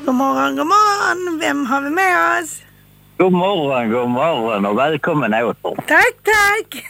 God morgon, god morgon. Vem har vi med oss? God morgon och välkommen åter. Tack.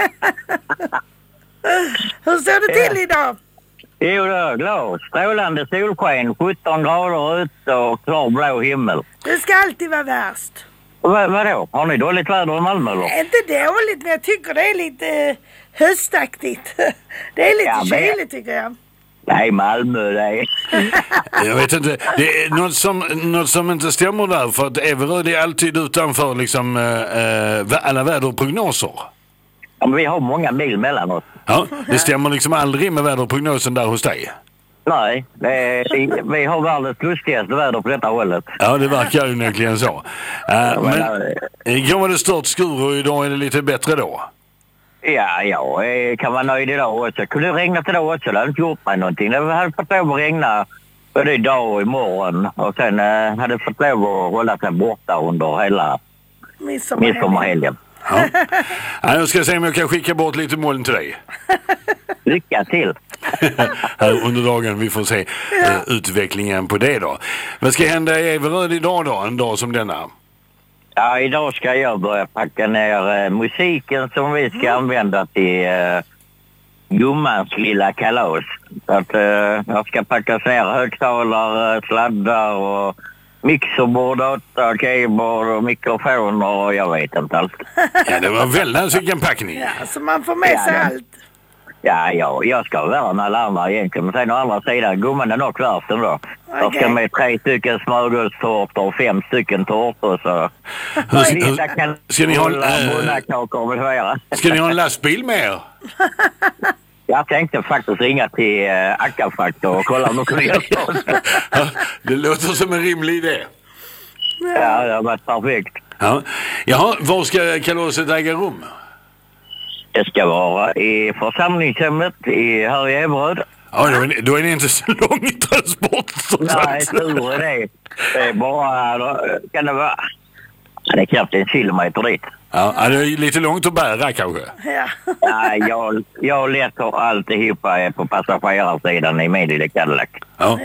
Hur står det till idag? Jo då, glad. Strålande solsken, 17 grader ute och klar blå himmel. Det ska alltid vara värst. Vadå? Har ni dåligt väder i Malmö eller? Inte dåligt, men jag tycker det är lite höstaktigt. Det är lite kyligt tycker jag. Nej, Malmö det är. Jag vet inte, det är något som inte stämmer där, för att Everöd är alltid utanför liksom alla väderprognoser. Ja, men vi har många mil mellan oss. Ja, det stämmer liksom aldrig med väderprognosen där hos dig. Nej, vi har världens lustigaste väder på detta hållet. Ja, det verkar ju egentligen så. Men igår var det stört skur och idag är det lite bättre då. Ja, jag kan vara nöjd idag också. Kunde det regna idag också, det hade inte gjort mig någonting. Det hade fått lov att regna både idag och imorgon. Och sen hade fått lov att hålla sig borta under hela midsommarhelgen. Ja. Jag ska se om jag kan skicka bort lite moln till dig. Lycka till. Här under dagen, vi får se utvecklingen på det då. Vad ska hända i Everöd idag då, en dag som denna? Ja, idag ska jag börja packa ner musiken som vi ska använda till gummans lilla kalas. Så att jag ska packa ner högtalare, sladdar och mixerbord, data, keyboard och mikrofoner och jag vet inte allt. Ja, det var väldigt vilken packning. Ja, så man får med sig allt. Ja, jag ska vara än alla andra egentligen. Men sen å andra sidan, gumman är nog värst ändå. Okay. Jag ska med 3 stycken smörgåstårtor och 5 stycken tårtor så... Ska ni ha en lastbil med er? Jag tänkte faktiskt ringa till Akafaktor och kolla om de kunde hjälpa oss. Det låter som en rimlig idé. Ja, det har varit perfekt. Ja. Jaha, var ska kalaset äga rum? Det ska vara i församlingshemmet här i Everöd. Ja, då är det inte så lång transport. Nej, tur är det. Det är bara... Kan det vara... Det är knappt 1 kilometer dit. Ja, det är lite långt att bära kanske. Ja. Nej, jag letar alltihopa på passagerarsidan i min lilla Cadillac. Ja.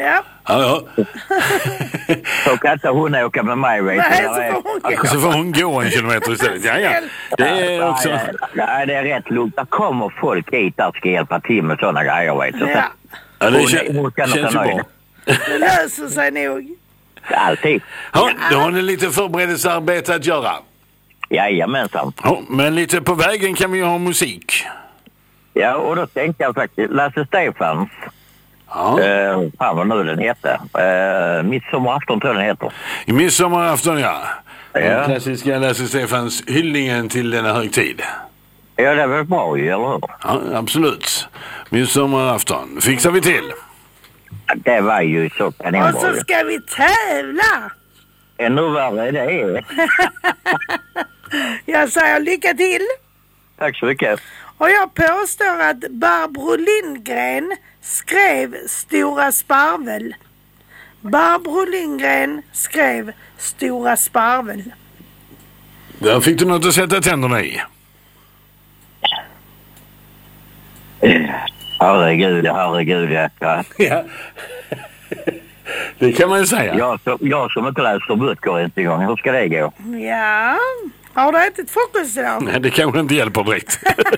Så kan inte hon åka med mig, vet du. Så får hon gå 1 kilometer istället. Ja. Det är också... Nej, det är rätt lugnt. Det kommer folk hit där ska hjälpa till med sådana grejer, vet du. Ja, det känns ju bra. Det löser sig nog. Alltid. Ja, då har ni lite förberedelsearbete att göra. Jajamensan. Ja, men lite på vägen kan vi ju ha musik. Ja, och då tänkte jag faktiskt Lasse Stefans. Ja. Fan vad nu den heter. Midsommarafton tror jag den heter. I midsommarafton, ja. Den klassiska Lasse Stefans hyllningen till denna högtid. Ja, det är väl bra ju, eller hur? Ja, absolut. Midsommarafton fixar vi till. Det var ju så kaninbra. Och så ska vi tävla. Ännu värre det är. Jag säger lycka till. Tack så mycket. Och jag påstår att Barbro Lindgren skrev Stora Sparvel. Barbro Lindgren skrev Stora Sparvel. Där fick du något att sätta tänderna i. Herregud. Ja. Det kan man ju säga. Jag som inte läser böcker ens en gång. Hur ska det gå? Ja. Har du ätit frukost idag? Nej, det kanske inte hjälper direkt.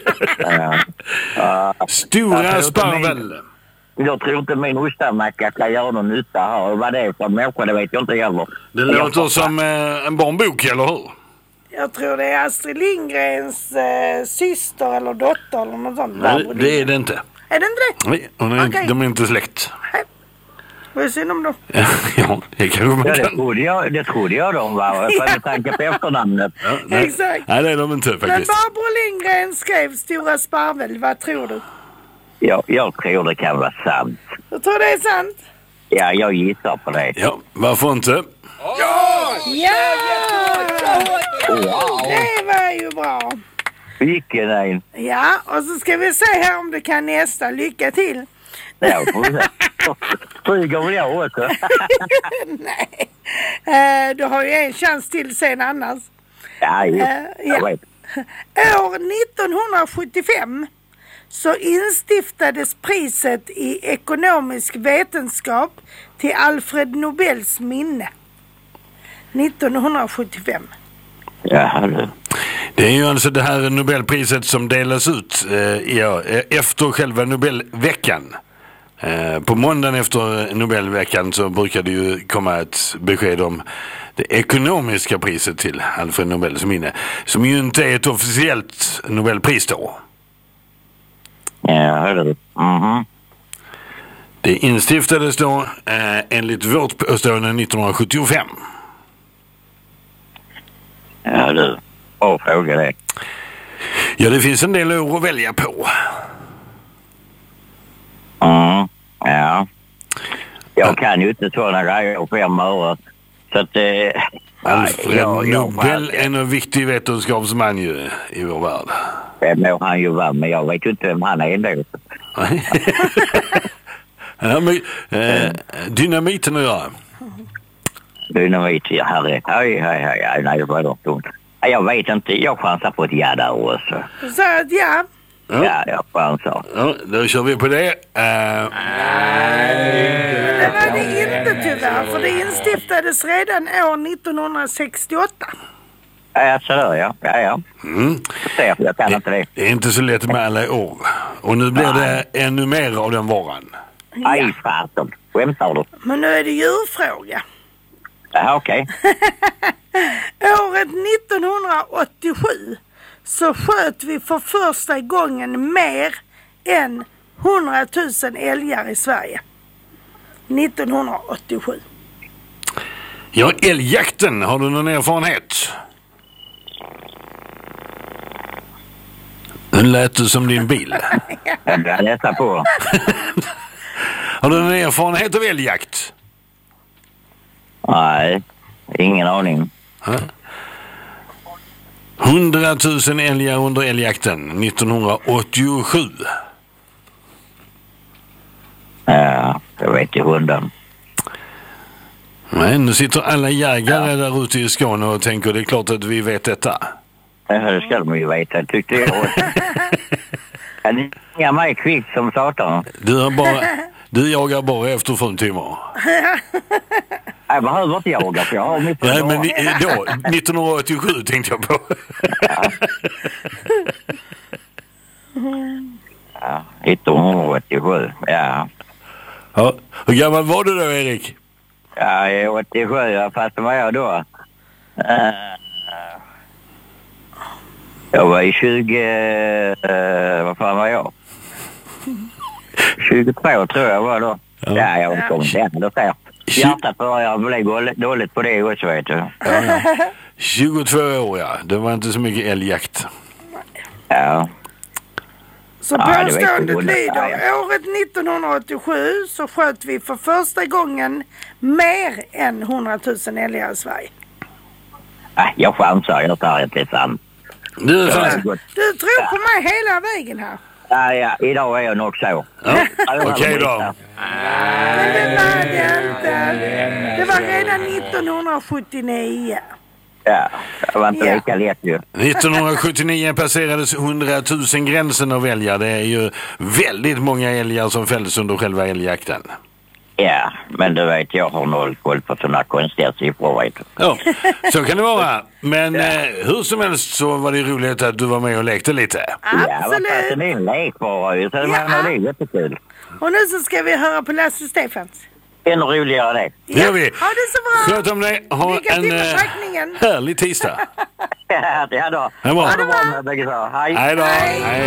Stora Sparvel. Jag tror inte min ostamacka kan göra någon nytta här. Och vad det är för människa, det vet jag inte heller. Det låter som en barnbok, eller hur? Jag tror det är Astrid Lindgrens syster eller dotter eller något sånt. Nej, det är det inte. Är det inte det? Nej, de är inte släkt. Vad är synd om då? Ja, det kanske man kan. Det trodde jag de var. Med tanke på efternamnet. Ja, exakt. Nej, det är de inte faktiskt. Men Barbro Lindgren skrev Stora Sparvel. Vad tror du? Jag tror det kan vara sant. Jag tror det är sant. Ja, jag gissar på det. Ja, varför inte? Ja! Det var ju bra. Vilken en. Ja, och så ska vi se här om du kan nästa. Lycka till. Ja, flyger väl jag också. Nej. Du har ju en chans till sen annars. Ja, jag vet. År 1975 så instiftades priset i ekonomisk vetenskap till Alfred Nobels minne 1975. Ja, du. Det är ju alltså det här Nobelpriset som delas ut efter själva Nobelveckan. På måndagen efter Nobelveckan så brukar det ju komma ett besked om det ekonomiska priset till Alfred Nobels minne, som ju inte är ett officiellt Nobelpris då. Ja, du. Mhm. Det instiftades då enligt vårt påstående 1975. Ja, du. Bra fråga det. Ja, det finns en del år att välja på. Mm. Ja. Jag kan ju inte sådana grejer på 5 öre. Så att Alfred Nobel är en viktig vetenskapsman ju i vår värld. Det må han ju vara, men jag vet ju inte vem han är ändå. Ja, men, dynamiten att göra. Dynamit, herre. Hej. Nej, det var dock dumt. Jag vet inte, jag chansar på ett ja där också. Du sa att ja. Ja, jag chansar. Ja, då kör vi på det. Men det var det inte tyvärr, för det instiftades redan år 1968. Ja, så där, ja. Ja. Jag kan inte det. Det är inte så lätt med alla år. Och nu blir det ännu mer av den varan. Aj, fasen. Skämtar du? Men nu är det djurfråga. Ja, okej. Året 1987 så sköt vi för första gången mer än 100 000 älgar i Sverige. 1987. Ja, älgjakten, har du någon erfarenhet? Nu lät du som din bil. Jag blir nästan på. Har du någon erfarenhet av älgjakt? Nej, ingen aning. 100 000 älgar under älgjakten 1987. Ja, jag vet ju hunden. Nej, nu sitter alla jägare där ute i Skåne och tänker det är klart att vi vet detta. Ja, det ska de ju veta, tyckte jag. Kan ni ringa mig kvickt som satan? Du jagar bara efter fruntimmer. Jag behöver inte jaga, för jag har mitt. Nej, men då, 1987 tänkte jag på. Ja, 1987, ja. Ja. Hur gammal var du då, Erik? Ja, jag är 87, fast vad var jag då? Jag var i 20... vad fan var jag? 22 tror jag var då. Ja, jag vet inte om det är. Hjärtat börjar bli dåligt på det också, vet du. Ja. 22 år, ja. Det var inte så mycket älgjakt. Ja. Så påståendet lyder, året 1987 så sköt vi för första gången mer än 100 000 älgar i Sverige. Jag chansar, jag tar inte sant. Du tror på mig hela vägen här. Ja, idag är jag nog så. Ja. Okej då. Men det var det inte. Det var redan 1979. Ja, det var inte lika lätt ju. 1979 passerades 100 000 gränsen av älgar. Det är ju väldigt många älgar som fälldes under själva älgjakten. Ja, men du vet, jag har noll koll på sådana konstiga siffror, vet du. Ja, så kan det vara. Men hur som helst så var det roligt att du var med och lekte lite. Absolut. Ja, vad fasen är en lek bara ju, så det var nog jättekul. Och nu så ska vi höra på Lasse Stefans. Ännu roligare det. Det gör vi. Ha det så bra. Sköt om dig. Ha Lycka till en med räkningen. härlig tisdag. Ja då. Det är bra. Ha det bra med bägge två. Hej. Hej då. Hej. Hej.